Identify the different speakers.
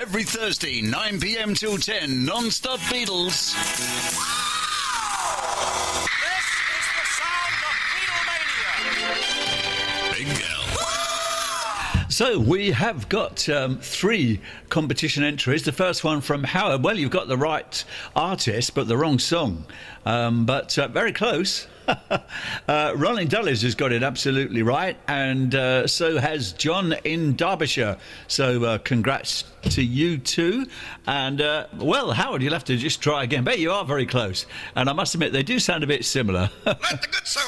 Speaker 1: every Thursday, 9 p.m. till 10, non-stop Beatles.
Speaker 2: This is the sound of Beatlemania.
Speaker 1: Big girl.
Speaker 3: So we have got 3 competition entries. The first one from Howard. Well, you've got the right artist, but the wrong song. But very close. Rolling Dulles has got it absolutely right, and so has John in Derbyshire. So congrats to you two. And well, Howard, you'll have to just try again. But you are very close, and I must admit they do sound a bit similar.
Speaker 2: Let the good soul